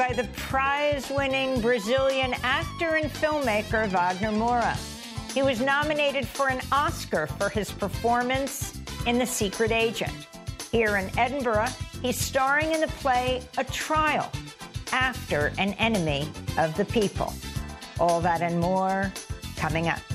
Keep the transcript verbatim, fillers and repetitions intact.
by the prize-winning Brazilian actor and filmmaker Wagner Moura. He was nominated for an Oscar for his performance in The Secret Agent. Here in Edinburgh, he's starring in the play A Trial, after an enemy of the people. All that and more coming up.